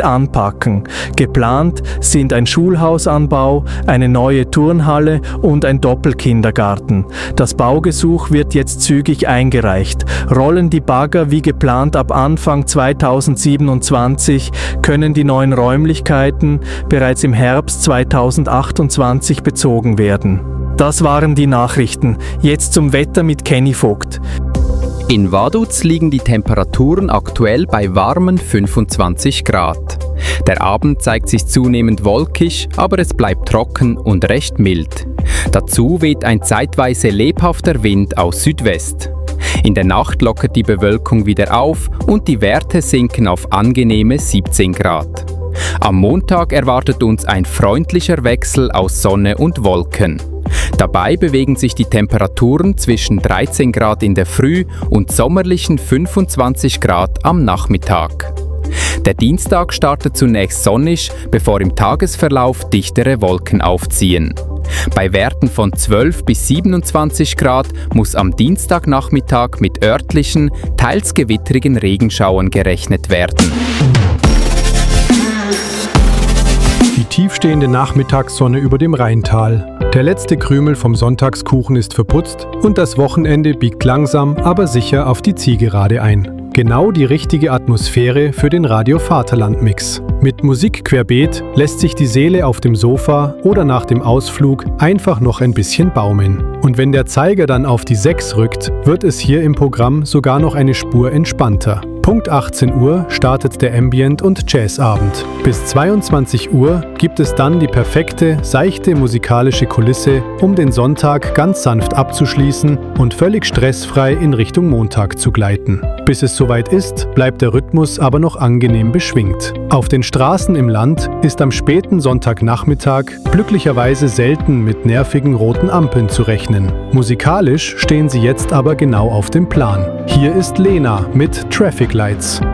anpacken. Geplant sind ein Schulhausanbau, eine neue Turnhalle und ein Doppelkindergarten. Das Baugesuch wird jetzt zügig eingereicht. Rollen die Bagger wie geplant ab Anfang 2027, können die neuen Räumlichkeiten bereits im Herbst 2028 bezogen werden. Das waren die Nachrichten. Jetzt zum Wetter mit Kenny Vogt. In Vaduz liegen die Temperaturen aktuell bei warmen 25 Grad. Der Abend zeigt sich zunehmend wolkig, aber es bleibt trocken und recht mild. Dazu weht ein zeitweise lebhafter Wind aus Südwest. In der Nacht lockert die Bewölkung wieder auf und die Werte sinken auf angenehme 17 Grad. Am Montag erwartet uns ein freundlicher Wechsel aus Sonne und Wolken. Dabei bewegen sich die Temperaturen zwischen 13 Grad in der Früh und sommerlichen 25 Grad am Nachmittag. Der Dienstag startet zunächst sonnig, bevor im Tagesverlauf dichtere Wolken aufziehen. Bei Werten von 12 bis 27 Grad muss am Dienstagnachmittag mit örtlichen, teils gewittrigen Regenschauern gerechnet werden. Die tiefstehende Nachmittagssonne über dem Rheintal. Der letzte Krümel vom Sonntagskuchen ist verputzt und das Wochenende biegt langsam, aber sicher auf die Zielgerade ein. Genau die richtige Atmosphäre für den Radio Vaterland Mix. Mit Musik querbeet lässt sich die Seele auf dem Sofa oder nach dem Ausflug einfach noch ein bisschen baumeln. Und wenn der Zeiger dann auf die 6 rückt, wird es hier im Programm sogar noch eine Spur entspannter. Punkt 18 Uhr startet der Ambient- und Jazzabend. Bis 22 Uhr gibt es dann die perfekte, seichte musikalische Kulisse, um den Sonntag ganz sanft abzuschließen und völlig stressfrei in Richtung Montag zu gleiten. Bis es soweit ist, bleibt der Rhythmus aber noch angenehm beschwingt. Auf den Straßen im Land ist am späten Sonntagnachmittag glücklicherweise selten mit nervigen roten Ampeln zu rechnen. Musikalisch stehen sie jetzt aber genau auf dem Plan. Hier ist Lena mit Traffic Lights.